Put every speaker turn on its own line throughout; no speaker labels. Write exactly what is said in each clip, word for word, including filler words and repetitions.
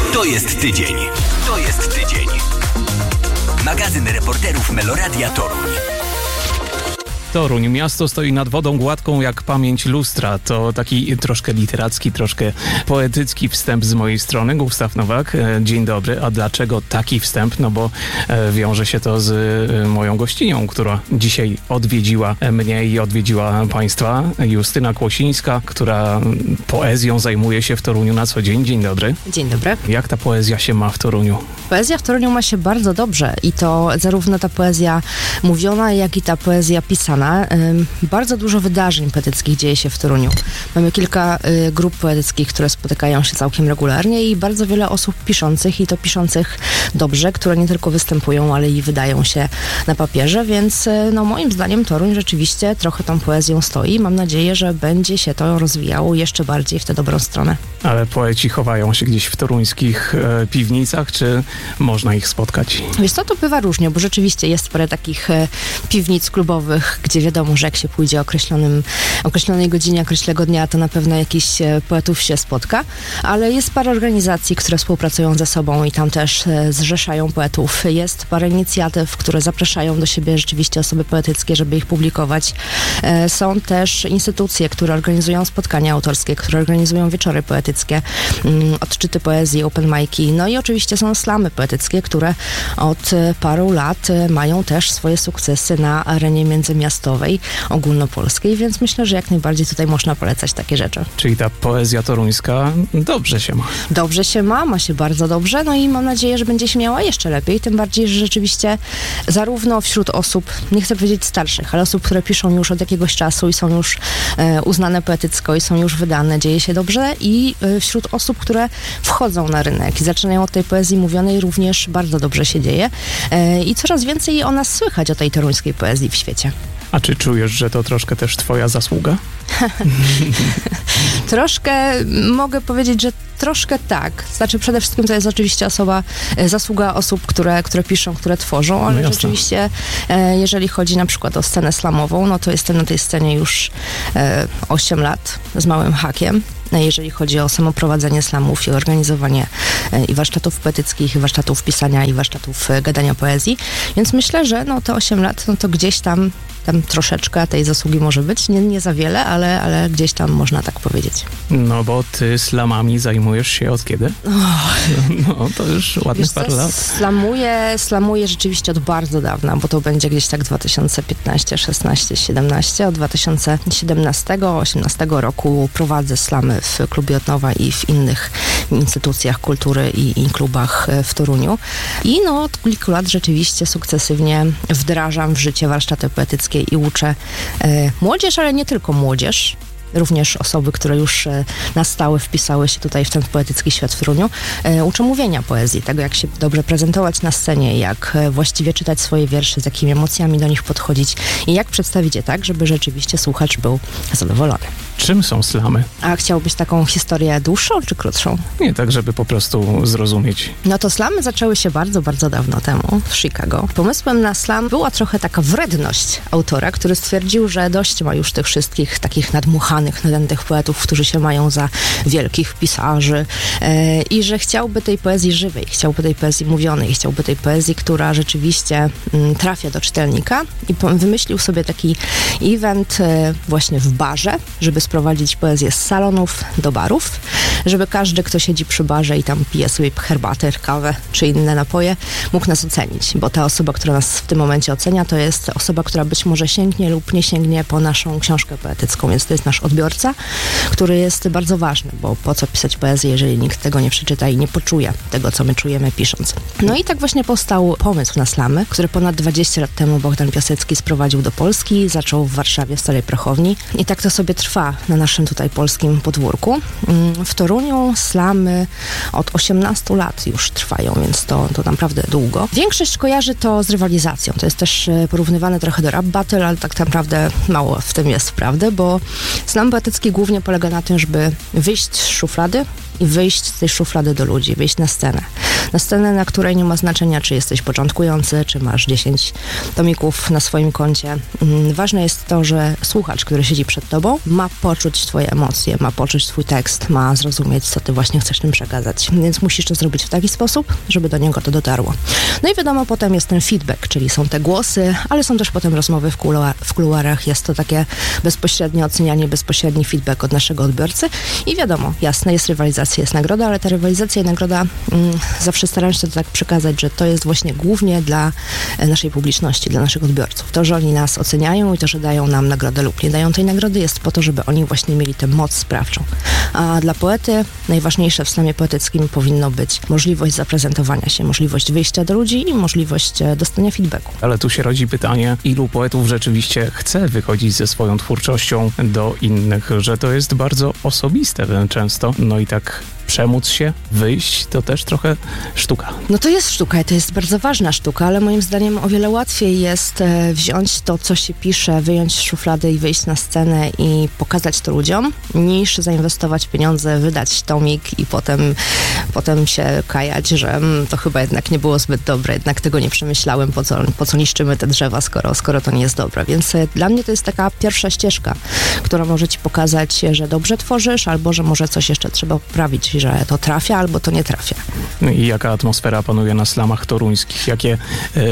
To jest tydzień. To jest tydzień. Magazyn reporterów Meloradia Toruń.
Toruń. Miasto stoi nad wodą gładką jak pamięć lustra. To taki troszkę literacki, troszkę poetycki wstęp z mojej strony. Gustaw Nowak, dzień dobry. A dlaczego taki wstęp? No bo wiąże się to z moją gościnią, która dzisiaj odwiedziła mnie i odwiedziła państwa. Justyna Kłosińska, która poezją zajmuje się w Toruniu na co dzień. Dzień dobry.
Dzień dobry.
Jak ta poezja się ma w Toruniu?
Poezja w Toruniu ma się bardzo dobrze i to zarówno ta poezja mówiona, jak i ta poezja pisana. Bardzo dużo wydarzeń poetyckich dzieje się w Toruniu. Mamy kilka y, grup poetyckich, które spotykają się całkiem regularnie i bardzo wiele osób piszących i to piszących dobrze, które nie tylko występują, ale i wydają się na papierze, więc y, no moim zdaniem Toruń rzeczywiście trochę tą poezją stoi. Mam nadzieję, że będzie się to rozwijało jeszcze bardziej w tę dobrą stronę.
Ale poeci chowają się gdzieś w toruńskich e, piwnicach, czy można ich spotkać?
Wiesz co, to bywa różnie, bo rzeczywiście jest parę takich e, piwnic klubowych, gdzie wiadomo, że jak się pójdzie o określonym, określonej godzinie, określonego dnia, to na pewno jakiś e, poetów się spotka, ale jest parę organizacji, które współpracują ze sobą i tam też e, zrzeszają poetów. Jest parę inicjatyw, które zapraszają do siebie rzeczywiście osoby poetyckie, żeby ich publikować. E, są też instytucje, które organizują spotkania autorskie, które organizują wieczory poetyckie, odczyty poezji, open mic'i. No i oczywiście są slamy poetyckie, które od paru lat mają też swoje sukcesy na arenie międzymiastowej, ogólnopolskiej, więc myślę, że jak najbardziej tutaj można polecać takie rzeczy.
Czyli ta poezja toruńska dobrze się ma.
Dobrze się ma, ma się bardzo dobrze, no i mam nadzieję, że będzie się miała jeszcze lepiej, tym bardziej, że rzeczywiście zarówno wśród osób, nie chcę powiedzieć starszych, ale osób, które piszą już od jakiegoś czasu i są już e, uznane poetycko i są już wydane, dzieje się dobrze i wśród osób, które wchodzą na rynek i zaczynają od tej poezji mówionej, również bardzo dobrze się dzieje i coraz więcej o nas słychać, o tej toruńskiej poezji w świecie.
A czy czujesz, że to troszkę też twoja zasługa?
Troszkę, mogę powiedzieć, że troszkę tak. Znaczy przede wszystkim to jest oczywiście osoba, zasługa osób, które, które piszą, które tworzą, ale no rzeczywiście jeżeli chodzi na przykład o scenę slamową, no to jestem na tej scenie już osiem lat z małym hakiem. Jeżeli chodzi o samo prowadzenie slamów i organizowanie i warsztatów poetyckich, i warsztatów pisania, i warsztatów gadania poezji. Więc myślę, że no te osiem lat, no to gdzieś tam, tam troszeczkę tej zasługi może być. Nie, nie za wiele, ale, ale gdzieś tam można tak powiedzieć.
No bo ty slamami zajmujesz się od kiedy? Oh. No to już ładnych parę lat.
Slamuję, slamuję rzeczywiście od bardzo dawna, bo to będzie gdzieś tak dwa tysiące piętnasty, szesnasty, siedemnasty. Od dwa tysiące siedemnastego, osiemnastego roku prowadzę slamy w klubie Otnowa i w innych instytucjach kultury i, i klubach w Toruniu. I no od kilku lat rzeczywiście sukcesywnie wdrażam w życie warsztaty poetyckie i uczę e, młodzież, ale nie tylko młodzież. Również osoby, które już e, na stałe wpisały się tutaj w ten poetycki świat w Toruniu. E, uczę mówienia poezji, tego jak się dobrze prezentować na scenie, jak e, właściwie czytać swoje wiersze, z jakimi emocjami do nich podchodzić i jak przedstawić je tak, żeby rzeczywiście słuchacz był zadowolony.
Czym są slamy?
A chciałbyś taką historię dłuższą czy krótszą?
Nie, tak żeby po prostu zrozumieć.
No to slamy zaczęły się bardzo, bardzo dawno temu w Chicago. Pomysłem na slam była trochę taka wredność autora, który stwierdził, że dość ma już tych wszystkich takich nadmuchanych, nadętych poetów, którzy się mają za wielkich pisarzy e, i że chciałby tej poezji żywej, chciałby tej poezji mówionej, chciałby tej poezji, która rzeczywiście m, trafia do czytelnika i po, wymyślił sobie taki event e, właśnie w barze, żeby sprowadzić poezję z salonów do barów, żeby każdy, kto siedzi przy barze i tam pije sobie herbatę, kawę czy inne napoje, mógł nas ocenić, bo ta osoba, która nas w tym momencie ocenia, to jest osoba, która być może sięgnie lub nie sięgnie po naszą książkę poetycką, więc to jest nasz odbiorca, który jest bardzo ważny, bo po co pisać poezję, jeżeli nikt tego nie przeczyta i nie poczuje tego, co my czujemy pisząc. No i tak właśnie powstał pomysł na slamy, który ponad dwadzieścia lat temu Bogdan Piasecki sprowadził do Polski, zaczął w Warszawie, w Starej Prochowni i tak to sobie trwa na naszym tutaj polskim podwórku. W Toruniu slamy od osiemnastu lat już trwają, więc to, to naprawdę długo. Większość kojarzy to z rywalizacją. To jest też porównywane trochę do rap battle, ale tak naprawdę mało w tym jest prawdy, bo slam poetycki głównie polega na tym, żeby wyjść z szuflady i wyjść z tej szuflady do ludzi, wyjść na scenę. Na scenę, na której nie ma znaczenia, czy jesteś początkujący, czy masz dziesięć tomików na swoim koncie. Ważne jest to, że słuchacz, który siedzi przed tobą, ma poczuć twoje emocje, ma poczuć twój tekst, ma zrozumieć, co ty właśnie chcesz tym przekazać. Więc musisz to zrobić w taki sposób, żeby do niego to dotarło. No i wiadomo, potem jest ten feedback, czyli są te głosy, ale są też potem rozmowy w, kuluar, w kuluarach. Jest to takie bezpośrednie ocenianie, bezpośredni feedback od naszego odbiorcy. I wiadomo, jasne, jest rywalizacja, jest nagroda, ale ta rywalizacja i nagroda mm, zawsze staram się to tak przekazać, że to jest właśnie głównie dla naszej publiczności, dla naszych odbiorców. To, że oni nas oceniają i to, że dają nam nagrodę lub nie dają tej nagrody, jest po to, żeby oni właśnie mieli tę moc sprawczą. A dla poety najważniejsze w slamie poetyckim powinno być możliwość zaprezentowania się, możliwość wyjścia do ludzi i możliwość dostania feedbacku.
Ale tu się rodzi pytanie, ilu poetów rzeczywiście chce wychodzić ze swoją twórczością do innych, że to jest bardzo osobiste często, no i tak przemóc się, wyjść, to też trochę sztuka.
No to jest sztuka i to jest bardzo ważna sztuka, ale moim zdaniem o wiele łatwiej jest wziąć to, co się pisze, wyjąć z szuflady i wyjść na scenę i pokazać to ludziom, niż zainwestować pieniądze, wydać tomik i potem, potem się kajać, że mm, to chyba jednak nie było zbyt dobre, jednak tego nie przemyślałem, po co, po co niszczymy te drzewa, skoro, skoro to nie jest dobre. Więc dla mnie to jest taka pierwsza ścieżka, która może ci pokazać, że dobrze tworzysz, albo że może coś jeszcze trzeba poprawić, że to trafia, albo to nie trafia.
I jaka atmosfera panuje na slamach toruńskich? Jakie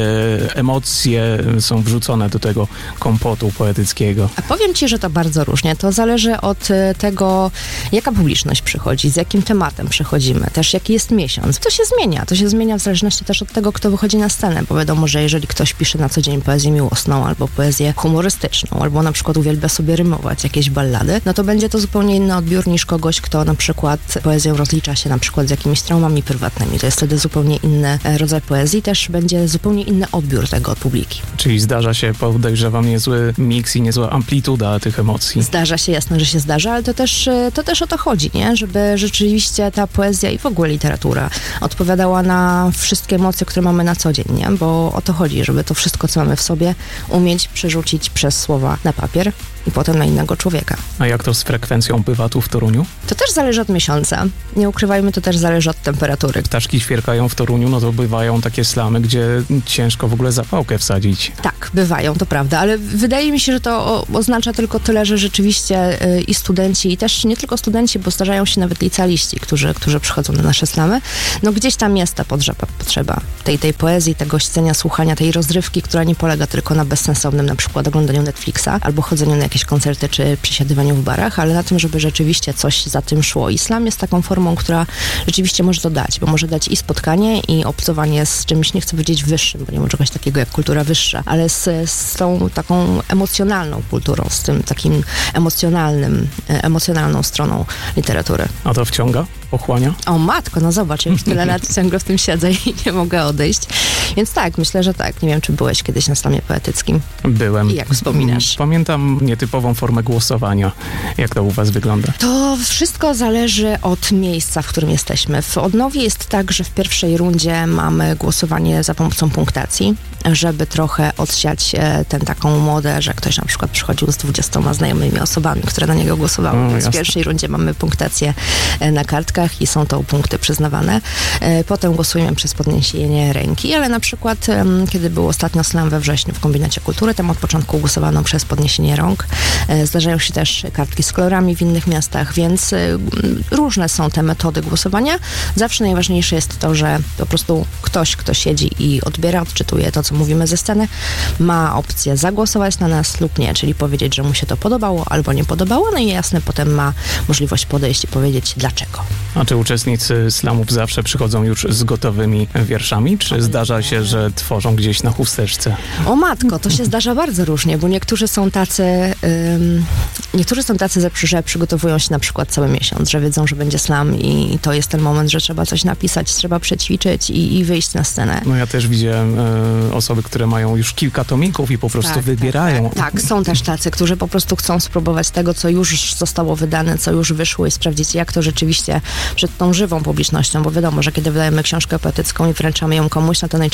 e, emocje są wrzucone do tego kompotu poetyckiego?
A powiem ci, że to bardzo różnie. To zależy od tego, jaka publiczność przychodzi, z jakim tematem przychodzimy, też jaki jest miesiąc. To się zmienia. To się zmienia w zależności też od tego, kto wychodzi na scenę, bo wiadomo, że jeżeli ktoś pisze na co dzień poezję miłosną, albo poezję humorystyczną, albo na przykład uwielbia sobie rymować jakieś ballady, no to będzie to zupełnie inny odbiór niż kogoś, kto na przykład poezją rozlicza się na przykład z jakimiś traumami prywatnymi. To jest wtedy zupełnie inny rodzaj poezji, też będzie zupełnie inny odbiór tego od publiki.
Czyli zdarza się, podejrzewam, niezły miks i niezła amplituda tych emocji.
Zdarza się, jasne, że się zdarza, ale to też, to też o to chodzi, nie? Żeby rzeczywiście ta poezja i w ogóle literatura odpowiadała na wszystkie emocje, które mamy na co dzień, nie? Bo o to chodzi, żeby to wszystko, co mamy w sobie, umieć przerzucić przez słowa na papier i potem na innego człowieka.
A jak to z frekwencją bywa tu w Toruniu?
To też zależy od miesiąca. Nie ukrywajmy, to też zależy od temperatury.
Ptaszki świerkają w Toruniu, no to bywają takie slamy, gdzie ciężko w ogóle zapałkę wsadzić.
Tak, bywają, to prawda, ale wydaje mi się, że to o, oznacza tylko tyle, że rzeczywiście y, i studenci, i też nie tylko studenci, bo zdarzają się nawet licealiści, którzy, którzy przychodzą na nasze slamy, no gdzieś tam jest ta potrzeba, potrzeba tej, tej poezji, tego siedzenia, słuchania, tej rozrywki, która nie polega tylko na bezsensownym na przykład oglądaniu Netflixa albo chodzeniu na jakieś koncerty czy przysiadywaniu w barach, ale na tym, żeby rzeczywiście coś za tym szło. I slam jest taką formą, która rzeczywiście może to dać, bo może dać i spotkanie, i obcowanie z czymś, nie chcę powiedzieć wyższym, bo nie ma czegoś takiego jak kultura wyższa, ale z, z tą taką emocjonalną kulturą, z tym takim emocjonalnym, emocjonalną stroną literatury.
A to wciąga? Pochłania?
O matko, no zobacz, ja już tyle lat ciągle w tym siedzę i nie mogę odejść. Więc tak, myślę, że tak. Nie wiem, czy byłeś kiedyś na slamie poetyckim.
Byłem.
I jak wspominasz?
Pamiętam nietypową formę głosowania. Jak to u was wygląda?
To wszystko zależy od miejsca, w którym jesteśmy. W Odnowie jest tak, że w pierwszej rundzie mamy głosowanie za pomocą punktacji, żeby trochę odsiać tę taką modę, że ktoś na przykład przychodził z dwudziestoma znajomymi osobami, które na niego głosowały.
No,
Więc
jasne.
w pierwszej rundzie mamy punktację na kartkach i są to punkty przyznawane. Potem głosujemy przez podniesienie ręki, ale na przykład kiedy był ostatnio slam we wrześniu w Kombinacie Kultury, tam od początku głosowano przez podniesienie rąk. Zdarzają się też kartki z kolorami w innych miastach, więc różne są te metody głosowania. Zawsze najważniejsze jest to, że po prostu ktoś, kto siedzi i odbiera, odczytuje to, co mówimy ze sceny, ma opcję zagłosować na nas lub nie, czyli powiedzieć, że mu się to podobało albo nie podobało, no i jasne, potem ma możliwość podejść i powiedzieć dlaczego.
A czy uczestnicy slamów zawsze przychodzą już z gotowymi wierszami, czy zdarza się, że tworzą gdzieś na chusteczce?
O matko, to się zdarza bardzo różnie, bo niektórzy są tacy, ym, niektórzy są tacy, że przygotowują się na przykład cały miesiąc, że wiedzą, że będzie slam i to jest ten moment, że trzeba coś napisać, trzeba przećwiczyć i, i wyjść na scenę.
No ja też widziałem e, osoby, które mają już kilka tomików i po prostu
tak,
wybierają.
Tak, tak, tak, są też tacy, którzy po prostu chcą spróbować tego, co już zostało wydane, co już wyszło i sprawdzić, jak to rzeczywiście przed tą żywą publicznością, bo wiadomo, że kiedy wydajemy książkę poetycką i wręczamy ją komuś, no to najczęściej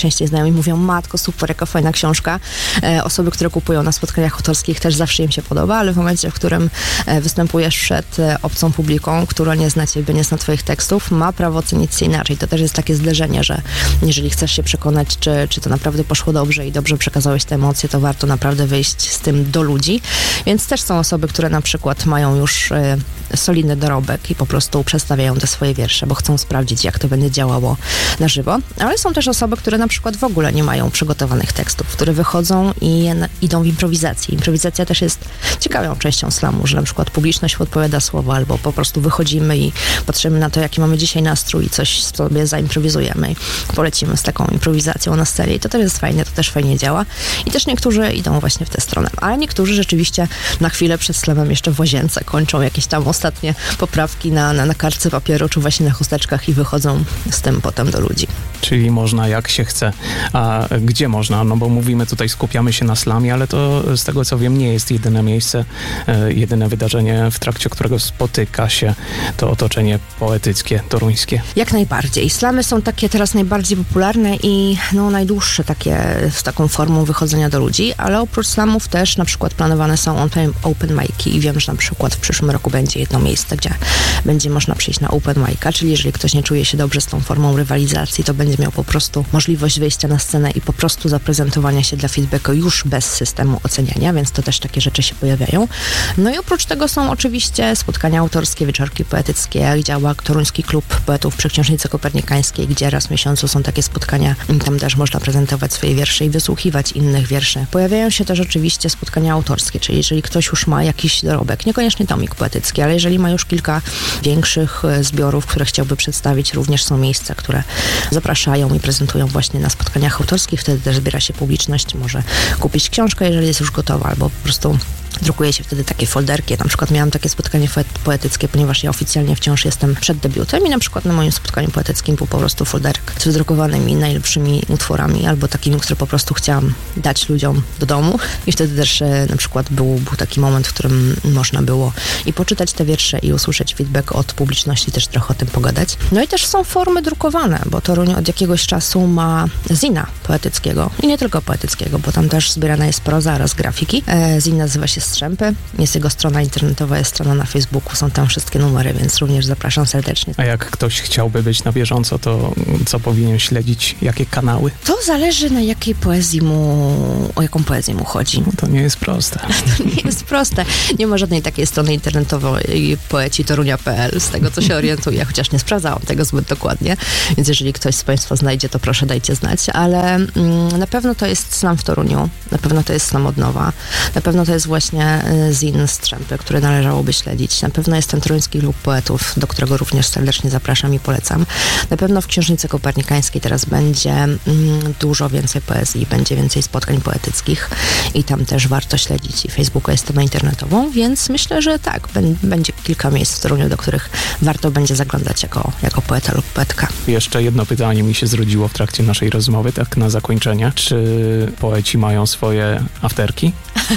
najczęściej znajomi mówią, matko, super, jaka fajna książka. E, osoby, które kupują na spotkaniach autorskich też zawsze im się podoba, ale w momencie, w którym e, występujesz przed e, obcą publiką, która nie zna ciebie, nie zna twoich tekstów, ma prawo ocenić się inaczej. To też jest takie zderzenie, że jeżeli chcesz się przekonać, czy, czy to naprawdę poszło dobrze i dobrze przekazałeś te emocje, to warto naprawdę wyjść z tym do ludzi. Więc też są osoby, które na przykład mają już e, solidny dorobek i po prostu przedstawiają te swoje wiersze, bo chcą sprawdzić, jak to będzie działało na żywo. Ale są też osoby, które na przykład w ogóle nie mają przygotowanych tekstów, które wychodzą i idą w improwizacji. Improwizacja też jest ciekawą częścią slamu, że na przykład publiczność podpowiada słowa, albo po prostu wychodzimy i patrzymy na to, jaki mamy dzisiaj nastrój i coś sobie zaimprowizujemy i polecimy z taką improwizacją na scenie. I to też jest fajne, to też fajnie działa. I też niektórzy idą właśnie w tę stronę. Ale niektórzy rzeczywiście na chwilę przed slamem jeszcze w łazience kończą jakieś tam ostatnie poprawki na, na, na kartce papieru, czy właśnie na chusteczkach i wychodzą z tym potem do ludzi.
Czyli można jak się chce. A gdzie można? No bo mówimy tutaj, skupiamy się na slamie, ale to z tego co wiem nie jest jedyne miejsce, e, jedyne wydarzenie, w trakcie którego spotyka się to otoczenie poetyckie, toruńskie.
Jak najbardziej. Slamy są takie teraz najbardziej popularne i no, najdłuższe takie z taką formą wychodzenia do ludzi, ale oprócz slamów też na przykład planowane są open mic'i i wiem, że na przykład w przyszłym roku będzie jedno miejsce, gdzie będzie można przyjść na open mic'a, czyli jeżeli ktoś nie czuje się dobrze z tą formą rywalizacji, to będzie miał po prostu możliwość wyjścia na scenę i po prostu zaprezentowania się dla feedbacku już bez systemu oceniania, więc to też takie rzeczy się pojawiają. No i oprócz tego są oczywiście spotkania autorskie, wieczorki poetyckie, działa Toruński Klub Poetów przy Książnicy Kopernikańskiej, gdzie raz w miesiącu są takie spotkania, tam też można prezentować swoje wiersze i wysłuchiwać innych wierszy. Pojawiają się też oczywiście spotkania autorskie, czyli jeżeli ktoś już ma jakiś dorobek, niekoniecznie tomik poetycki, ale jeżeli ma już kilka większych zbiorów, które chciałby przedstawić, również są miejsca, które zapraszają i prezentują właśnie na spotkaniach autorskich, wtedy też zbiera się publiczność, może kupić książkę, jeżeli jest już gotowa, albo po prostu drukuje się wtedy takie folderki. Na przykład miałam takie spotkanie poetyckie, ponieważ ja oficjalnie wciąż jestem przed debiutem i na przykład na moim spotkaniu poetyckim był po prostu folderek z wydrukowanymi najlepszymi utworami albo takimi, które po prostu chciałam dać ludziom do domu i wtedy też e, na przykład był, był taki moment, w którym można było i poczytać te wiersze i usłyszeć feedback od publiczności, też trochę o tym pogadać. No i też są formy drukowane, bo Toruń od jakiegoś czasu ma zina poetyckiego i nie tylko poetyckiego, bo tam też zbierana jest proza oraz grafiki. E, zin nazywa się Strzępy. Jest jego strona internetowa, jest strona na Facebooku, są tam wszystkie numery, więc również zapraszam serdecznie.
A jak ktoś chciałby być na bieżąco, to co powinien śledzić? Jakie kanały?
To zależy na jakiej poezji mu, o jaką poezję mu chodzi.
No to nie jest proste.
To nie jest proste. Nie ma żadnej takiej strony internetowej poeci torunia kropka pe el, z tego co się orientuję, chociaż nie sprawdzałam tego zbyt dokładnie, więc jeżeli ktoś z Państwa znajdzie, to proszę dajcie znać, ale mm, na pewno to jest slam w Toruniu, na pewno to jest slam od nowa, na pewno to jest właśnie zin Strzępy, który należałoby śledzić. Na pewno jest ten Toruński Klub Poetów, do którego również serdecznie zapraszam i polecam. Na pewno w Książnicy Kopernikańskiej teraz będzie mm, dużo więcej poezji, będzie więcej spotkań poetyckich i tam też warto śledzić i Facebooka jest stronę internetową, więc myślę, że tak, b- będzie kilka miejsc w Toruniu, do których warto będzie zaglądać jako, jako poeta lub poetka.
Jeszcze jedno pytanie mi się zrodziło w trakcie naszej rozmowy, tak na zakończenie. Czy poeci mają swoje afterki?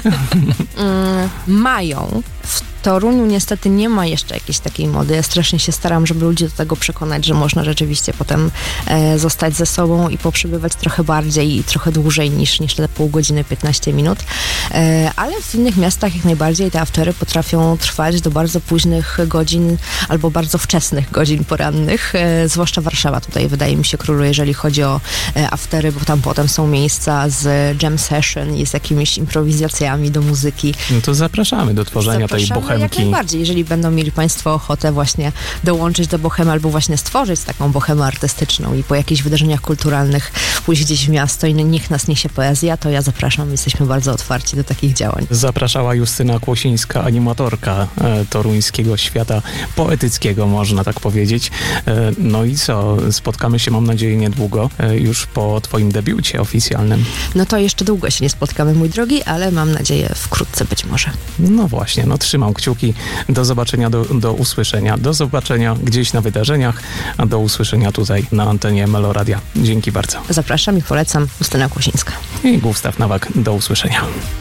mm, mają. W Toruniu niestety nie ma jeszcze jakiejś takiej mody. Ja strasznie się staram, żeby ludzi do tego przekonać, że można rzeczywiście potem e, zostać ze sobą i poprzebywać trochę bardziej i trochę dłużej niż, niż te pół godziny, piętnaście minut. E, ale w innych miastach jak najbardziej te aftery potrafią trwać do bardzo późnych godzin albo bardzo wczesnych godzin porannych. E, zwłaszcza Warszawa tutaj wydaje mi się króluje, jeżeli chodzi o e, aftery, bo tam potem są miejsca z jam session i z jakimiś improwizacjami do muzyki.
No to zapraszamy do tworzenia zapraszamy tej bohemki.
Jak najbardziej, jeżeli będą mieli Państwo ochotę właśnie dołączyć do bohemy albo właśnie stworzyć taką bohemę artystyczną i po jakichś wydarzeniach kulturalnych pójść gdzieś w miasto i niech nas niesie poezja, to ja zapraszam, jesteśmy bardzo otwarci do takich działań.
Zapraszała Justyna Kłosińska, animatorka e, toruńskiego świata poetyckiego, można tak powiedzieć. E, no i co? Spotkamy się, mam nadzieję, niedługo, e, już po Twoim debiucie oficjalnym.
No to jeszcze długo się nie spotkamy, mój drogi, ale mam nadzieję wkrótce być może.
No właśnie, no trzymam kciuki. Do zobaczenia, do, do usłyszenia. Do zobaczenia gdzieś na wydarzeniach, a do usłyszenia tutaj na antenie Meloradia. Dzięki bardzo.
Zapraszam i polecam. Justyna Kłosińska.
I Gustaw Nowak. Do usłyszenia.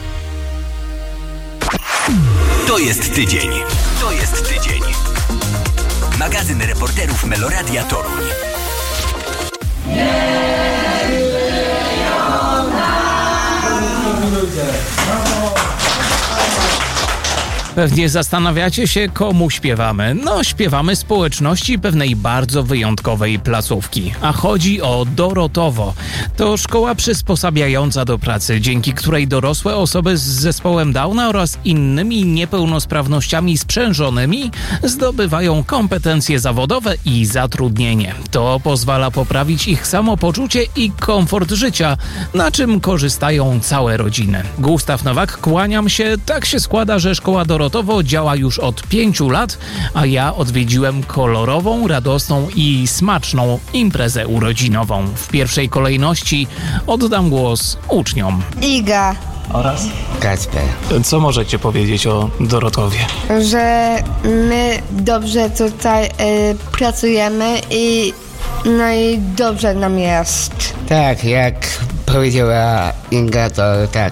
To jest tydzień. To jest tydzień. Magazyn reporterów Meloradia Toruń.
Pewnie zastanawiacie się, komu śpiewamy. No, śpiewamy społeczności pewnej bardzo wyjątkowej placówki. A chodzi o Dorotowo. To szkoła przysposabiająca do pracy, dzięki której dorosłe osoby z zespołem Downa oraz innymi niepełnosprawnościami sprzężonymi zdobywają kompetencje zawodowe i zatrudnienie. To pozwala poprawić ich samopoczucie i komfort życia, na czym korzystają całe rodziny. Gustaw Nowak, kłaniam się. Tak się składa, że szkoła Dorotowo działa już od pięciu lat, a ja odwiedziłem kolorową, radosną i smaczną imprezę urodzinową. W pierwszej kolejności oddam głos uczniom.
Iga.
Oraz?
Kacper.
Co możecie powiedzieć o Dorotowie?
Że my dobrze tutaj y, pracujemy i no i dobrze nam jest.
Tak, jak powiedziała Inga, to tak,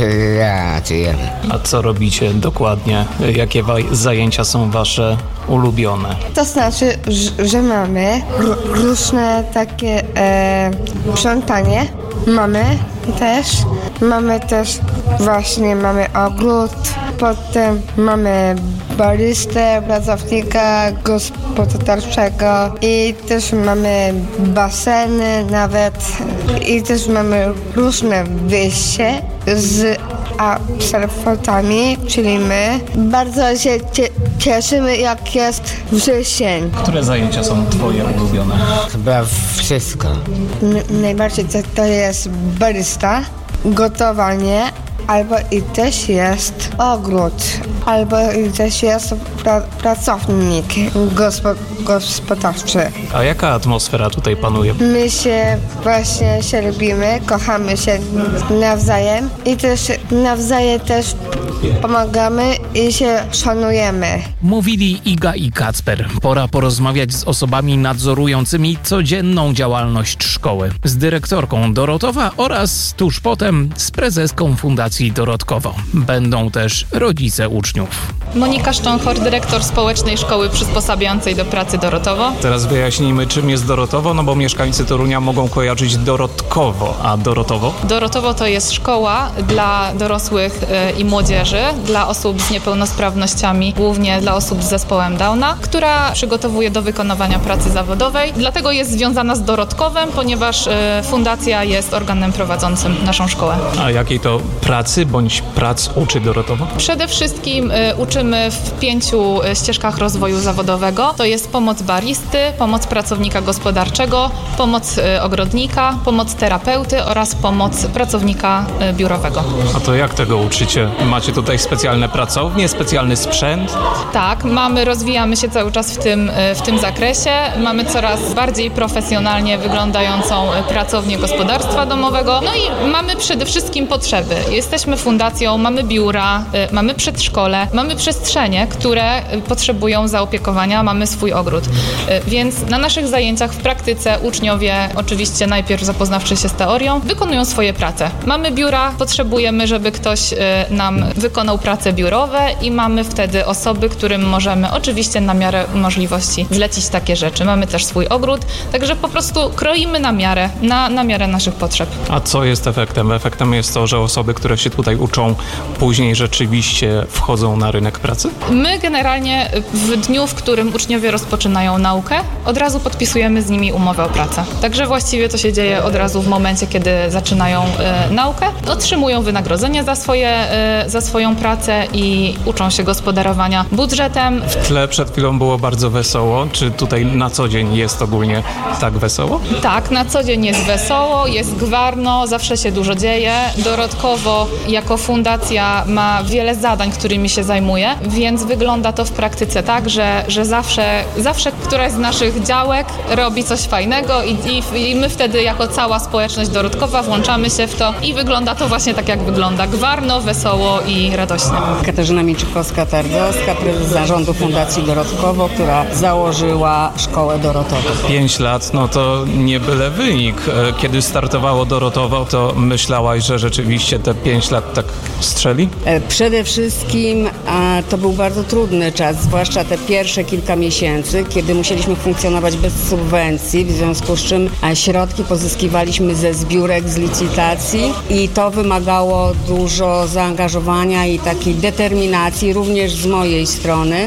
pracujemy.
A co robicie dokładnie? Jakie wa- zajęcia są wasze ulubione?
To znaczy, że, że mamy r- różne takie e, sprzątanie. Mamy też. Mamy też właśnie mamy ogród. Potem mamy barystę, pracownika gospodarczego i też mamy baseny nawet i też mamy różne wyjście z absolwentami, czyli my. Bardzo się cie- cieszymy, jak jest wrzesień.
Które zajęcia są twoje ulubione?
Chyba wszystko.
N- najbardziej to, to jest barysta, gotowanie, albo i też jest ogród, albo i też jest pra- pracownik gospo- gospodarczy.
A jaka atmosfera tutaj panuje?
My się właśnie się lubimy, kochamy się nawzajem i też nawzajem też pomagamy i się szanujemy.
Mówili Iga i Kacper. Pora porozmawiać z osobami nadzorującymi codzienną działalność szkoły. Z dyrektorką Dorotowa oraz tuż potem z prezeską Fundacji Dorotkowo. Będą też rodzice uczniów.
Monika Szcząchor, dyrektor Społecznej Szkoły Przysposabiającej do Pracy Dorotowo.
Teraz wyjaśnijmy, czym jest Dorotowo, no bo mieszkańcy Torunia mogą kojarzyć Dorotkowo, a Dorotowo?
Dorotowo to jest szkoła dla dorosłych y, i młodzieży, dla osób z niepełnosprawnościami, głównie dla osób z zespołem Downa, która przygotowuje do wykonywania pracy zawodowej. Dlatego jest związana z Dorotkowem, ponieważ y, fundacja jest organem prowadzącym naszą szkołę.
A jakiej to pracy bądź prac uczy Dorotowo?
Przede wszystkim y, uczymy w pięciu y, ścieżkach rozwoju zawodowego. To jest pomoc baristy, pomoc pracownika gospodarczego, pomoc y, ogrodnika, pomoc terapeuty oraz pomoc pracownika y, biurowego.
A to jak tego uczycie? Macie tutaj specjalne pracownie, specjalny sprzęt?
Tak, mamy, rozwijamy się cały czas w tym, y, w tym zakresie. Mamy coraz bardziej profesjonalnie wyglądającą y, pracownię gospodarstwa domowego. No i mamy przede wszystkim potrzeby. Jesteśmy fundacją, mamy biura, y, mamy przedszkole, mamy przestrzenie, które y, potrzebują zaopiekowania, mamy swój ogród. Y, więc na naszych zajęciach w praktyce uczniowie, oczywiście najpierw zapoznawszy się z teorią, wykonują swoje prace. Mamy biura, potrzebujemy, żeby ktoś y, nam wykonał prace biurowe i mamy wtedy osoby, którym możemy oczywiście na miarę możliwości zlecić takie rzeczy. Mamy też swój ogród, także po prostu kroimy na miarę, na, na miarę naszych potrzeb.
A co jest efektem? Efektem jest to, że osoby, które się tutaj uczą, później rzeczywiście wchodzą na rynek pracy?
My generalnie w dniu, w którym uczniowie rozpoczynają naukę, od razu podpisujemy z nimi umowę o pracę. Także właściwie to się dzieje od razu w momencie, kiedy zaczynają y, naukę. Otrzymują wynagrodzenie za, swoje, y, za swoją pracę i uczą się gospodarowania budżetem.
W tle przed chwilą było bardzo wesoło. Czy tutaj na co dzień jest ogólnie tak wesoło?
Tak, na co dzień jest wesoło, jest gwarno, zawsze się dużo dzieje. Dorotkowo jako fundacja ma wiele zadań, którymi się zajmuje, więc wygląda to w praktyce tak, że, że zawsze, zawsze któraś z naszych działek robi coś fajnego i, i, i my wtedy jako cała społeczność dorotkowa włączamy się w to i wygląda to właśnie tak, jak wygląda. Gwarno, wesoło i radośnie.
Katarzyna Mieczykowska-Tardowska, prezes zarządu Fundacji Dorotkowo, która założyła szkołę Dorotowo.
Pięć lat, no to nie byle wynik. Kiedy startowało Dorotowo, to myślałaś, że rzeczywiście te pięć lat tak strzeli?
Przede wszystkim, a to był bardzo trudny czas, zwłaszcza te pierwsze kilka miesięcy, kiedy musieliśmy funkcjonować bez subwencji, w związku z czym środki pozyskiwaliśmy ze zbiórek, z licytacji i to wymagało dużo zaangażowania i takiej determinacji, również z mojej strony.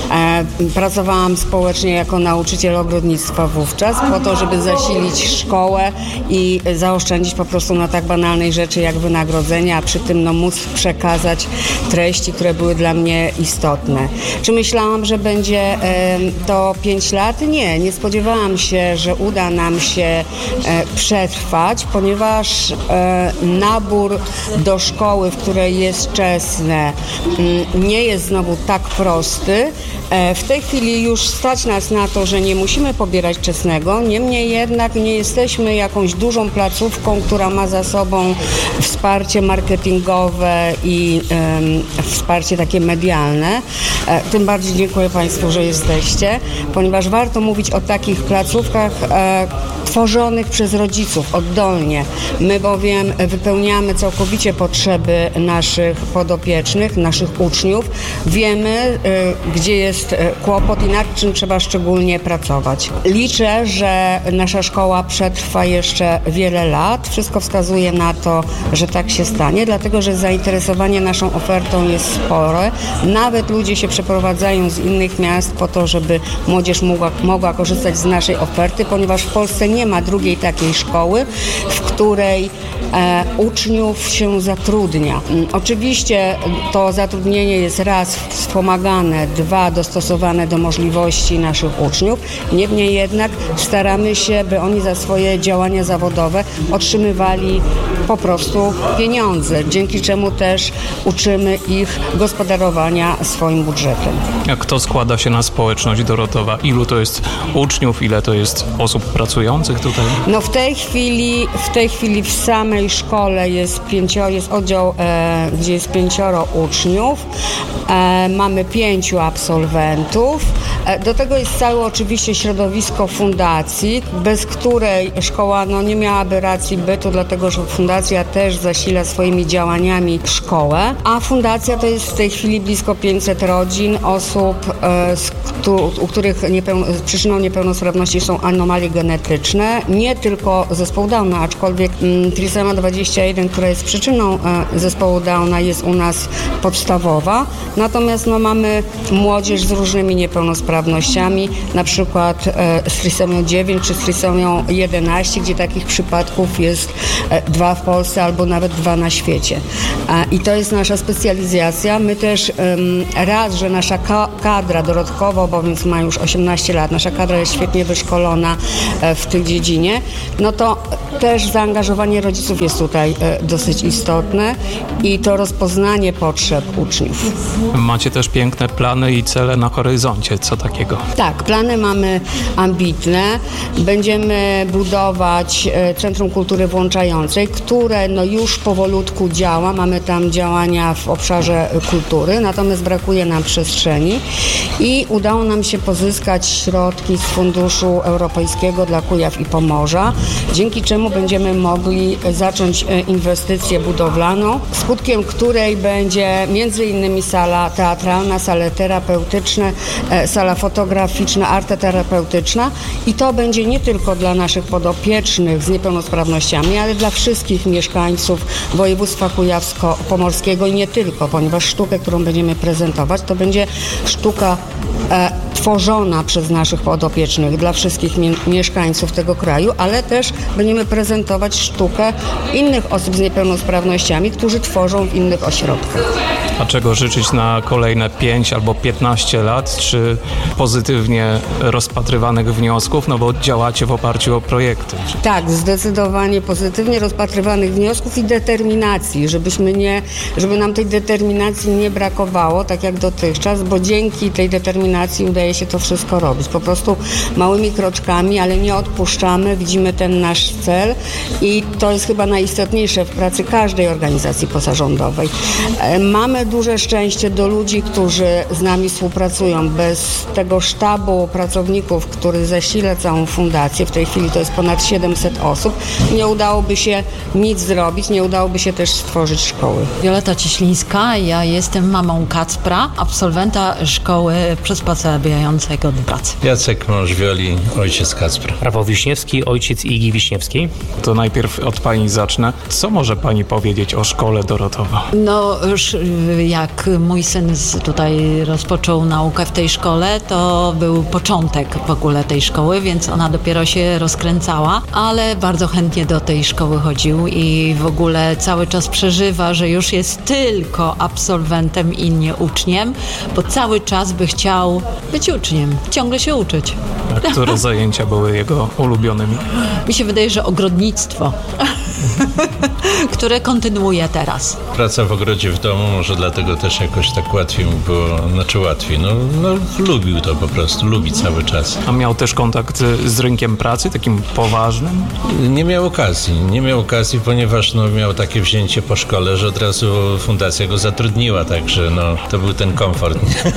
Pracowałam społecznie jako nauczyciel ogrodnictwa wówczas, po to, żeby zasilić szkołę i zaoszczędzić po prostu na tak banalnej rzeczy jak wynagrodzenia, a przy tym no, móc przekazać treści, które były dla mnie istotne. Czy myślałam, że będzie e, to pięć lat? Nie, nie spodziewałam się, że uda nam się e, przetrwać, ponieważ e, nabór do szkoły, w której jest czesne, m, nie jest znowu tak prosty. E, w tej chwili już stać nas na to, że nie musimy pobierać czesnego, niemniej jednak nie jesteśmy jakąś dużą placówką, która ma za sobą wsparcie marketingowe i e, wsparcie takie medialne. E, tym bardziej dziękuję Państwu, że jesteście, ponieważ warto mówić o takich placówkach e, tworzonych przez rodziców oddolnie. My bowiem wypełniamy całkowicie potrzeby naszych podopiecznych, naszych uczniów. Wiemy, y, gdzie jest kłopot i nad czym trzeba szczególnie pracować. Liczę, że nasza szkoła przetrwa jeszcze wiele lat. Wszystko wskazuje na to, że tak się stanie, dlatego że zainteresowanie naszą ofertą jest spore. Nawet ludzie się przeprowadzają z innych miast po to, żeby młodzież mogła, mogła korzystać z naszej oferty, ponieważ w Polsce nie ma drugiej takiej szkoły, w której e, uczniów się zatrudnia. Oczywiście to zatrudnienie jest raz wspomagane, dwa dostosowane do możliwości naszych uczniów. Niemniej jednak staramy się, by oni za swoje działania zawodowe otrzymywali po prostu pieniądze, dzięki czemu też uczymy ich gospodarowania swoim budżetem.
A kto składa się na społeczność Dorotowa? Ilu to jest uczniów, ile to jest osób pracujących tutaj?
No w tej chwili, w tej chwili w samej szkole jest pięcioro, jest oddział, e, gdzie jest pięcioro uczniów. E, mamy pięciu absolwentów. E, do tego jest całe oczywiście środowisko fundacji, bez której szkoła no, nie miałaby racji bytu, dlatego że fundacja też zasila swoimi działaniami szkołę, a fundacja to jest w tej chwili blisko pięćset rodzin, osób, e, z, któ- u których niepeł- przyczyną niepełnosprawności są anomalie genetyczne, nie tylko zespoł Downa, aczkolwiek mm, trisema dwadzieścia jeden, która jest przyczyną e, zespołu Downa, jest u nas podstawowa. Natomiast no, mamy młodzież z różnymi niepełnosprawnościami, na przykład e, z trisemią dziewięć czy z trisemią jedenaście, gdzie takich przypadków jest e, dwa w Polsce albo nawet dwa na świecie. E, I to jest nasza specjalizacja. My też em, raz, że nasza ka- kadra dodatkowo, bo więc ma już osiemnaście lat, nasza kadra jest świetnie wyszkolona e, w tej dziedzinie, no to też zaangażowanie rodziców jest tutaj e, dosyć istotne i to rozpoznanie potrzeb uczniów.
Macie też piękne plany i cele na horyzoncie. Co takiego?
Tak, plany mamy ambitne. Będziemy budować e, Centrum Kultury Włączającej, które no już powolutku działa. Mamy tam działania w obszarze kultury, natomiast brakuje nam przestrzeni i udało nam się pozyskać środki z Funduszu Europejskiego dla Kujaw i Pomorza, dzięki czemu będziemy mogli zacząć inwestycję budowlaną, skutkiem której będzie między innymi sala teatralna, sala terapeutyczna, sala fotograficzna, arteterapeutyczna i to będzie nie tylko dla naszych podopiecznych z niepełnosprawnościami, ale dla wszystkich mieszkańców województwa kujawsko-pomorskiego i nie tylko, ponieważ sztukę, którą będziemy prezentować, to będzie sztuka e, tworzona przez naszych podopiecznych dla wszystkich mie- mieszkańców tego kraju, ale też będziemy prezentować sztukę innych osób z niepełnosprawnościami, którzy tworzą w innych ośrodkach.
A czego życzyć na kolejne pięć albo piętnaście lat? Czy pozytywnie rozpatrywanych wniosków? No bo działacie w oparciu o projekty.
Tak, zdecydowanie pozytywnie rozpatrywanych wniosków i determinacji, żebyśmy nie, żeby nam tej determinacji nie brakowało, tak jak dotychczas, bo dzięki tej determinacji determinacji udaje się to wszystko robić. Po prostu małymi kroczkami, ale nie odpuszczamy, widzimy ten nasz cel i to jest chyba najistotniejsze w pracy każdej organizacji pozarządowej. Mamy duże szczęście do ludzi, którzy z nami współpracują. Bez tego sztabu pracowników, który zasila całą fundację, w tej chwili to jest ponad siedemset osób, nie udałoby się nic zrobić, nie udałoby się też stworzyć szkoły.
Wioleta Cieślińska, ja jestem mamą Kacpra, absolwenta szkoły przysposabiającego do pracy.
Jacek, mąż Wioli, ojciec Kacpra.
Rafał Wiśniewski, ojciec Igi Wiśniewskiej.
To najpierw od pani zacznę. Co może pani powiedzieć o szkole Dorotowa?
No już jak mój syn tutaj rozpoczął naukę w tej szkole, to był początek w ogóle tej szkoły, więc ona dopiero się rozkręcała, ale bardzo chętnie do tej szkoły chodził i w ogóle cały czas przeżywa, że już jest tylko absolwentem i nie uczniem, bo cały czas by chciał być uczniem, ciągle się uczyć.
A które zajęcia były jego ulubionymi?
Mi się wydaje, że ogrodnictwo, które kontynuuje teraz.
Praca w ogrodzie w domu, może dlatego też jakoś tak łatwiej mu było, znaczy łatwiej, no, no lubił to po prostu, lubi cały czas.
A miał też kontakt z rynkiem pracy, takim poważnym?
Nie miał okazji, nie miał okazji, ponieważ no, miał takie wzięcie po szkole, że od razu fundacja go zatrudniła, także no, to był ten komfort,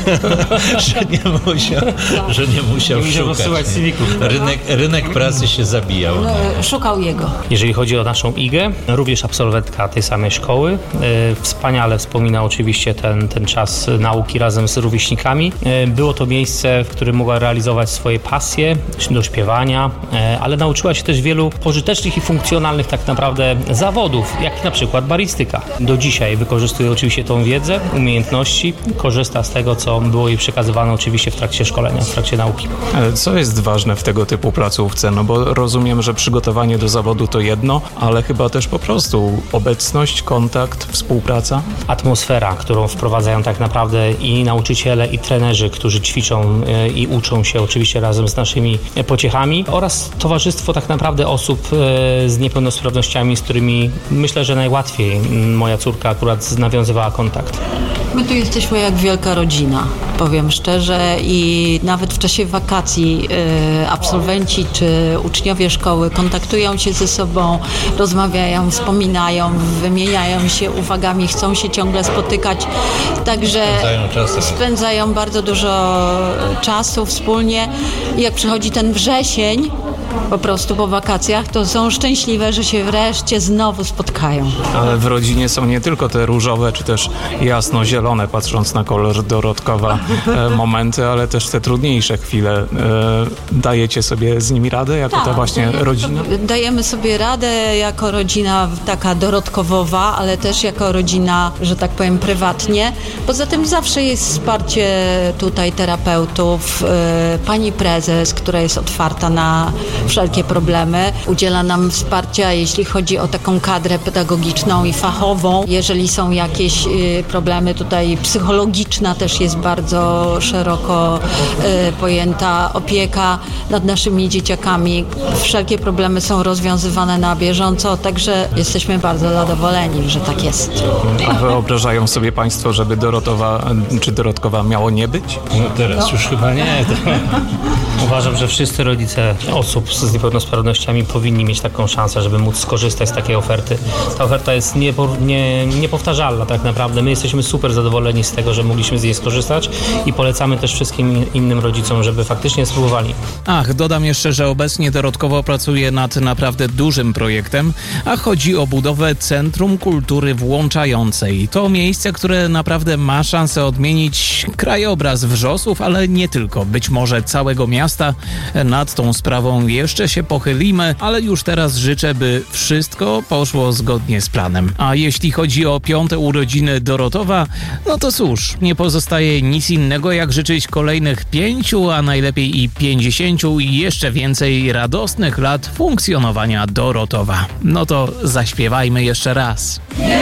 że nie musiał, że nie musiał
nie
szukać.
rozsyłać C V-ków.
Rynek, rynek pracy się zabijał. No.
Szukał jego.
Jeżeli chodzi o naszą Igę, również absolwentka tej samej szkoły. Wspaniale wspomina oczywiście ten, ten czas nauki razem z rówieśnikami. Było to miejsce, w którym mogła realizować swoje pasje do śpiewania, ale nauczyła się też wielu pożytecznych i funkcjonalnych tak naprawdę zawodów, jak na przykład baristyka. Do dzisiaj wykorzystuje oczywiście tą wiedzę, umiejętności, korzysta z tego, co było jej przekazywane oczywiście w trakcie szkolenia, w trakcie nauki.
Co jest ważne w tego typu placówce? No bo rozumiem, że przygotowanie do zawodu to jedno, ale chyba też po prostu obecność, kontakt, współpraca?
Atmosfera, którą wprowadzają tak naprawdę i nauczyciele, i trenerzy, którzy ćwiczą i uczą się oczywiście razem z naszymi pociechami, oraz towarzystwo tak naprawdę osób z niepełnosprawnościami, z którymi myślę, że najłatwiej moja córka akurat nawiązywała kontakt.
My tu jesteśmy jak wielka rodzina, powiem szczerze, i nawet w czasie wakacji y, absolwenci czy uczniowie szkoły kontaktują się ze sobą, rozmawiają, wspominają, wymieniają się uwagami, chcą się ciągle spotykać, także
Spędzają czas.
spędzają bardzo dużo czasu wspólnie i jak przychodzi ten wrzesień, po prostu po wakacjach, to są szczęśliwe, że się wreszcie znowu spotkają.
Ale w rodzinie są nie tylko te różowe, czy też jasno-zielone, patrząc na kolor Dorotkowa, e, momenty, ale też te trudniejsze chwile. E, dajecie sobie z nimi radę, jako ta właśnie rodzina?
Dajemy sobie radę jako rodzina taka dorotkowowa, ale też jako rodzina, że tak powiem, prywatnie. Poza tym zawsze jest wsparcie tutaj terapeutów, e, pani prezes, która jest otwarta na wszelkie problemy. Udziela nam wsparcia, jeśli chodzi o taką kadrę pedagogiczną i fachową. Jeżeli są jakieś y, problemy tutaj, psychologiczna też jest bardzo szeroko y, pojęta opieka nad naszymi dzieciakami. Wszelkie problemy są rozwiązywane na bieżąco, także jesteśmy bardzo zadowoleni, że tak jest.
A wyobrażają sobie państwo, żeby Dorotowa czy Dorotkowa miało nie być?
No teraz już chyba nie. To...
Uważam, że wszyscy rodzice osób z niepełnosprawnościami powinni mieć taką szansę, żeby móc skorzystać z takiej oferty. Ta oferta jest niepo, nie, niepowtarzalna tak naprawdę. My jesteśmy super zadowoleni z tego, że mogliśmy z niej skorzystać i polecamy też wszystkim innym rodzicom, żeby faktycznie spróbowali.
Ach, dodam jeszcze, że obecnie Dorotkowo pracuje nad naprawdę dużym projektem, a chodzi o budowę Centrum Kultury Włączającej. To miejsce, które naprawdę ma szansę odmienić krajobraz Wrzosów, ale nie tylko, być może całego miasta. Nad tą sprawą jeszcze się pochylimy, ale już teraz życzę, by wszystko poszło zgodnie z planem. A jeśli chodzi o piąte urodziny Dorotowa, no to cóż, nie pozostaje nic innego jak życzyć kolejnych pięciu, a najlepiej i pięćdziesięciu i jeszcze więcej radosnych lat funkcjonowania Dorotowa. No to zaśpiewajmy jeszcze raz.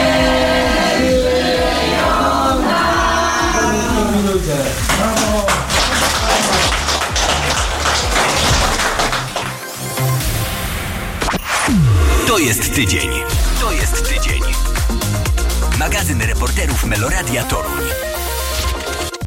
To jest tydzień. To jest tydzień. Magazyn reporterów Meloradia Toruń.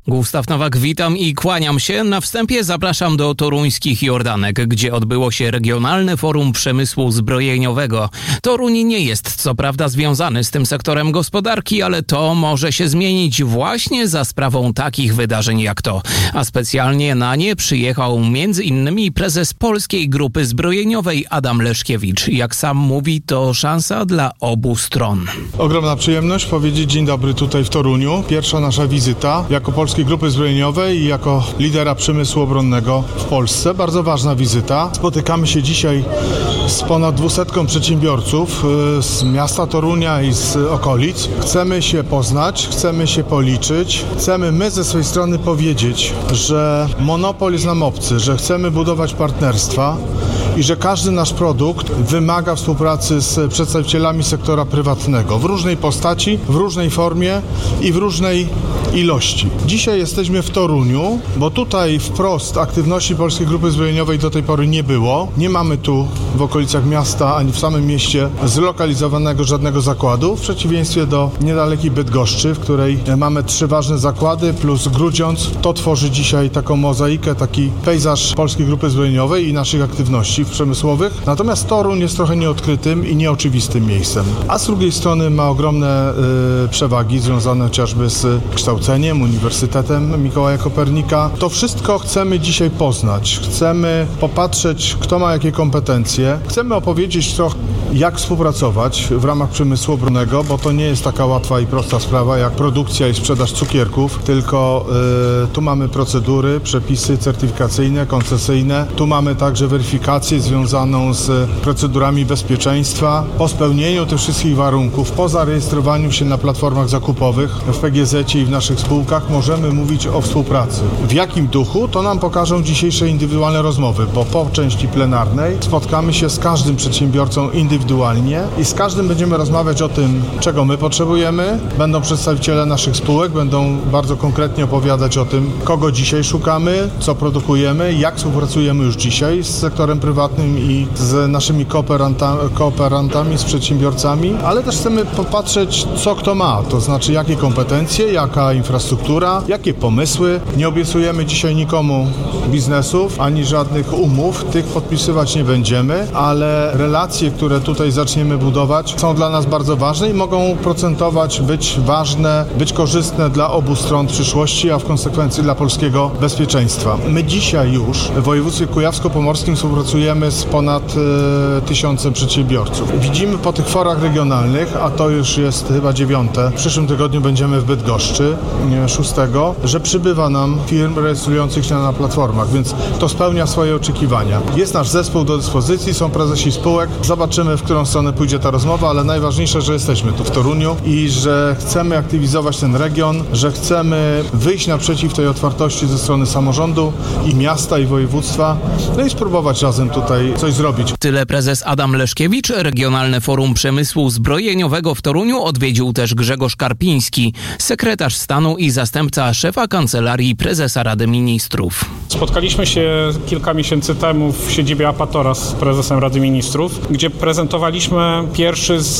Gustaw Nowak, witam i kłaniam się. Na wstępie zapraszam do toruńskich Jordanek, gdzie odbyło się Regionalne Forum Przemysłu Zbrojeniowego. Toruń nie jest co prawda związany z tym sektorem gospodarki, ale to może się zmienić właśnie za sprawą takich wydarzeń jak to. A specjalnie na nie przyjechał między innymi prezes Polskiej Grupy Zbrojeniowej Adam Leszkiewicz. Jak sam mówi, to szansa dla obu stron.
Ogromna przyjemność powiedzieć dzień dobry tutaj w Toruniu. Pierwsza nasza wizyta jako Polskiej Grupy Zbrojeniowej i jako lidera przemysłu obronnego w Polsce. Bardzo ważna wizyta. Spotykamy się dzisiaj z ponad dwusetką przedsiębiorców z miasta Torunia i z okolic. Chcemy się poznać, chcemy się policzyć. Chcemy my ze swojej strony powiedzieć, że monopol jest nam obcy, że chcemy budować partnerstwa i że każdy nasz produkt wymaga współpracy z przedstawicielami sektora prywatnego w różnej postaci, w różnej formie i w różnej ilości. Dzisiaj jesteśmy w Toruniu, bo tutaj wprost aktywności Polskiej Grupy Zbrojeniowej do tej pory nie było. Nie mamy tu w okolicach miasta ani w samym mieście zlokalizowanego żadnego zakładu, w przeciwieństwie do niedalekiej Bydgoszczy, w której mamy trzy ważne zakłady plus Grudziądz. To tworzy dzisiaj taką mozaikę, taki pejzaż Polskiej Grupy Zbrojeniowej i naszych aktywności przemysłowych. Natomiast Toruń jest trochę nieodkrytym i nieoczywistym miejscem. A z drugiej strony ma ogromne y, przewagi związane chociażby z kształceniem, Uniwersytetem Mikołaja Kopernika. To wszystko chcemy dzisiaj poznać. Chcemy popatrzeć, kto ma jakie kompetencje. Chcemy opowiedzieć trochę, jak współpracować w ramach przemysłu obronnego, bo to nie jest taka łatwa i prosta sprawa jak produkcja i sprzedaż cukierków, tylko y, tu mamy procedury, przepisy certyfikacyjne, koncesyjne. Tu mamy także weryfikację związaną z procedurami bezpieczeństwa. Po spełnieniu tych wszystkich warunków, po zarejestrowaniu się na platformach zakupowych w P G Z-cie i w naszych spółkach możemy mówić o współpracy. W jakim duchu? To nam pokażą dzisiejsze indywidualne rozmowy, bo po części plenarnej spotkamy się z każdym przedsiębiorcą indywidualnie i z każdym będziemy rozmawiać o tym, czego my potrzebujemy. Będą przedstawiciele naszych spółek, będą bardzo konkretnie opowiadać o tym, kogo dzisiaj szukamy, co produkujemy, jak współpracujemy już dzisiaj z sektorem prywatnym i z naszymi kooperanta- kooperantami, z przedsiębiorcami, ale też chcemy popatrzeć, co kto ma, to znaczy jakie kompetencje, jaka infrastruktura, jakie pomysły. Nie obiecujemy dzisiaj nikomu biznesów, ani żadnych umów, tych podpisywać nie będziemy, ale relacje, które tutaj zaczniemy budować, są dla nas bardzo ważne i mogą procentować, być ważne, być korzystne dla obu stron w przyszłości, a w konsekwencji dla polskiego bezpieczeństwa. My dzisiaj już w województwie kujawsko-pomorskim współpracujemy z ponad e, tysiącem przedsiębiorców. Widzimy po tych forach regionalnych, a to już jest chyba dziewiąte, w przyszłym tygodniu będziemy w Bydgoszczy, nie, szóstego, że przybywa nam firm rejestrujących się na platformach, więc to spełnia swoje oczekiwania. Jest nasz zespół do dyspozycji, są prezesi spółek, zobaczymy, w którą stronę pójdzie ta rozmowa, ale najważniejsze, że jesteśmy tu w Toruniu i że chcemy aktywizować ten region, że chcemy wyjść naprzeciw tej otwartości ze strony samorządu i miasta, i województwa, no i spróbować razem tutaj coś zrobić.
Tyle prezes Adam Leszkiewicz. Regionalne Forum Przemysłu Zbrojeniowego w Toruniu odwiedził też Grzegorz Karpiński, sekretarz stanu i zastępca szefa Kancelarii Prezesa Rady Ministrów.
Spotkaliśmy się kilka miesięcy temu w siedzibie Apatora z prezesem Rady Ministrów, gdzie prezentowaliśmy pierwszy z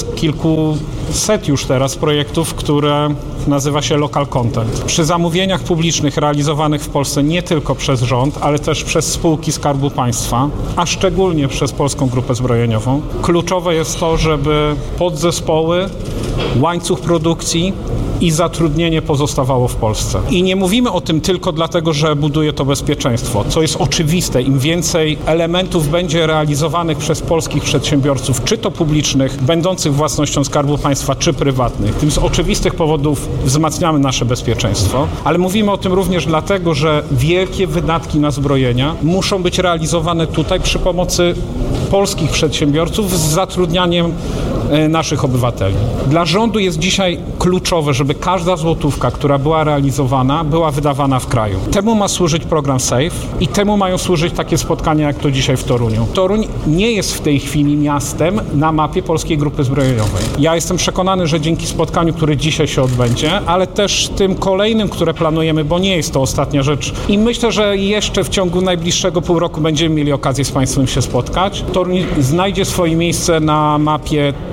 kilkuset już teraz projektów, które nazywa się Local Content. Przy zamówieniach publicznych realizowanych w Polsce nie tylko przez rząd, ale też przez spółki Skarbu Państwa, a szczególnie przez Polską Grupę Zbrojeniową, kluczowe jest to, żeby podzespoły, łańcuch produkcji i zatrudnienie pozostawało w Polsce. I nie mówimy o tym tylko dlatego, że buduje to bezpieczeństwo, co jest oczywiste. Im więcej elementów będzie realizowanych przez polskich przedsiębiorców, czy to publicznych, będących własnością Skarbu Państwa, czy prywatnych, tym z oczywistych powodów wzmacniamy nasze bezpieczeństwo, ale mówimy o tym również dlatego, że wielkie wydatki na zbrojenia muszą być realizowane tutaj przy pomocy polskich przedsiębiorców z zatrudnianiem naszych obywateli. Dla rządu jest dzisiaj kluczowe, żeby każda złotówka, która była realizowana, była wydawana w kraju. Temu ma służyć program SAFE i temu mają służyć takie spotkania, jak to dzisiaj w Toruniu. Toruń nie jest w tej chwili miastem na mapie Polskiej Grupy Zbrojeniowej. Ja jestem przekonany, że dzięki spotkaniu, które dzisiaj się odbędzie, ale też tym kolejnym, które planujemy, bo nie jest to ostatnia rzecz i myślę, że jeszcze w ciągu najbliższego pół roku będziemy mieli okazję z Państwem się spotkać. Toruń znajdzie swoje miejsce na mapie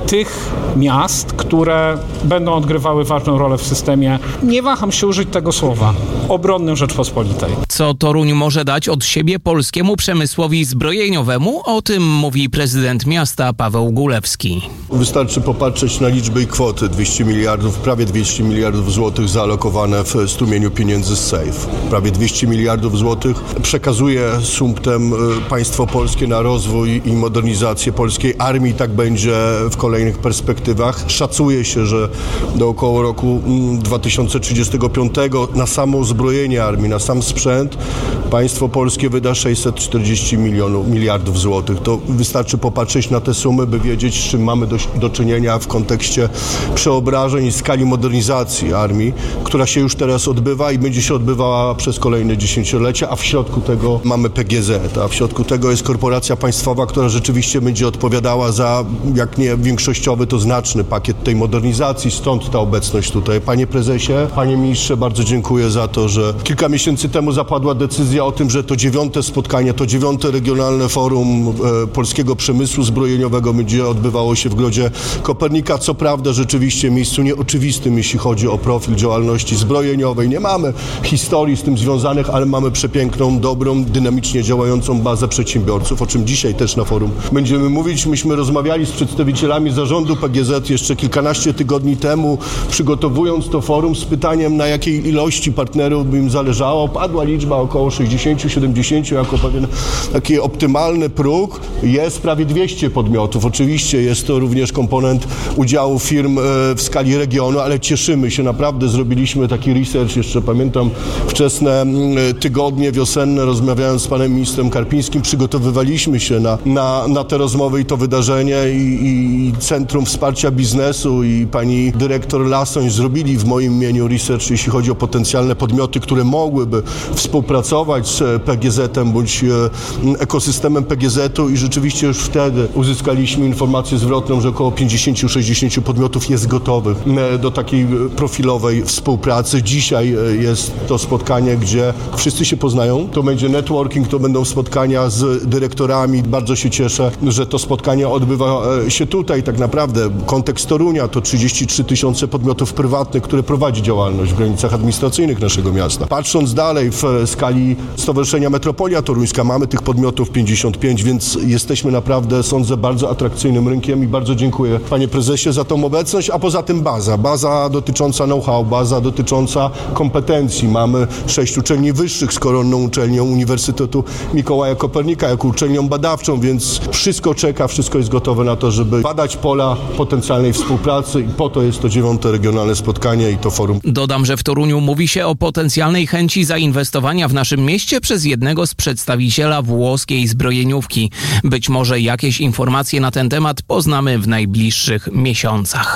tych miast, które będą odgrywały ważną rolę w systemie, nie waham się użyć tego słowa, obronnym Rzeczpospolitej.
Co Toruń może dać od siebie polskiemu przemysłowi zbrojeniowemu? O tym mówi prezydent miasta Paweł Gulewski.
Wystarczy popatrzeć na liczbę i kwoty. dwieście miliardów, prawie dwieście miliardów złotych zaalokowane w strumieniu pieniędzy z SAFE. Prawie dwieście miliardów złotych przekazuje sumptem państwo polskie na rozwój i modernizację polskiej armii. Tak będzie w kolejnych perspektywach. Szacuje się, że do około roku dwa tysiące trzydziestego piątego na samo uzbrojenie armii, na sam sprzęt państwo polskie wyda sześćset czterdzieści milionów, miliardów złotych. To wystarczy popatrzeć na te sumy, by wiedzieć, z czym mamy do, do czynienia w kontekście przeobrażeń i skali modernizacji armii, która się już teraz odbywa i będzie się odbywała przez kolejne dziesięciolecia, a w środku tego mamy P G Z, a w środku tego jest korporacja państwowa, która rzeczywiście będzie odpowiadała za, jak nie większościowy, to znaczny pakiet tej modernizacji, stąd ta obecność tutaj. Panie prezesie, panie ministrze, bardzo dziękuję za to, że kilka miesięcy temu zapadła decyzja o tym, że to dziewiąte spotkanie, to dziewiąte regionalne forum e, polskiego przemysłu zbrojeniowego będzie odbywało się w Grodzie Kopernika. Co prawda rzeczywiście w miejscu nieoczywistym, jeśli chodzi o profil działalności zbrojeniowej. Nie mamy historii z tym związanych, ale mamy przepiękną, dobrą, dynamicznie działającą bazę przedsiębiorców, o czym dzisiaj też na forum będziemy mówić. Myśmy rozmawiali z przedstawicielami zarządu P G Z jeszcze kilkanaście tygodni temu, przygotowując to forum z pytaniem, na jakiej ilości partnerów by im zależało. Padła liczba około sześćdziesiąt siedemdziesiąt jako pewien taki optymalny próg. Jest prawie dwieście podmiotów. Oczywiście jest to również komponent udziału firm w skali regionu, ale cieszymy się, naprawdę zrobiliśmy taki research, jeszcze pamiętam wczesne tygodnie wiosenne, rozmawiając z panem ministrem Karpińskim, przygotowywaliśmy się na, na, na te rozmowy i to wydarzenie i, i Centrum Wsparcia Biznesu i pani dyrektor Lasoń zrobili w moim imieniu research, jeśli chodzi o potencjalne podmioty, które mogłyby współpracować z P G Z-em bądź ekosystemem P G Z-u i rzeczywiście już wtedy uzyskaliśmy informację zwrotną, że około pięćdziesiąt do sześćdziesięciu podmiotów jest gotowych do takiej profilowej współpracy. Dzisiaj jest to spotkanie, gdzie wszyscy się poznają. To będzie networking, to będą spotkania z dyrektorami. Bardzo się cieszę, że to spotkanie odbywa się tutaj. Tak naprawdę kontekst Torunia to trzydzieści trzy tysiące podmiotów prywatnych, które prowadzi działalność w granicach administracyjnych naszego miasta. Patrząc dalej w skali Stowarzyszenia Metropolia Toruńska, mamy tych podmiotów pięćdziesiąt pięć, więc jesteśmy naprawdę, sądzę, bardzo atrakcyjnym rynkiem i bardzo dziękuję, panie prezesie, za tą obecność, a poza tym baza. Baza dotycząca know-how, baza dotycząca kompetencji. Mamy sześć uczelni wyższych z koronną uczelnią Uniwersytetu Mikołaja Kopernika jako uczelnią badawczą, więc wszystko czeka, wszystko jest gotowe na to, żeby badać pola potencjalnej współpracy i po to jest to dziewiąte regionalne spotkanie i to forum.
Dodam, że w Toruniu mówi się o potencjalnej chęci zainwestowania w naszym mieście przez jednego z przedstawiciela włoskiej zbrojeniówki. Być może jakieś informacje na ten temat poznamy w najbliższych miesiącach.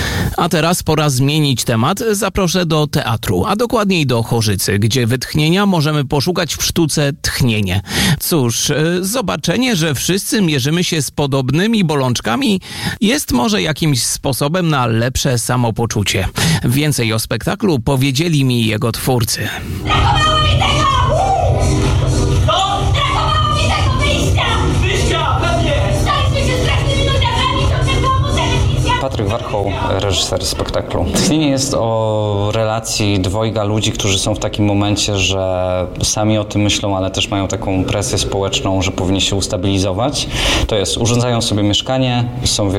A teraz pora zmienić temat. Zaproszę do teatru, a dokładniej do Chorzycy, gdzie wytchnienia możemy poszukać w sztuce Tchnienie. Cóż, zobaczenie, że wszyscy mierzymy się z podobnymi bolączkami, jest może jakimś sposobem na lepsze samopoczucie. Więcej o spektaklu powiedzieli mi jego twórcy.
Brakowało mi tego! Co? Brakowało mi tego wyjścia! Wyjścia! Pewnie! Staliśmy się strasznymi nudziarzami, to tylko telewizja!
Patryk Warchoł, reżyser spektaklu. Tchnienie jest o relacji dwojga ludzi, którzy są w takim momencie, że sami o tym myślą, ale też mają taką presję społeczną, że powinni się ustabilizować. To jest, urządzają sobie mieszkanie, są w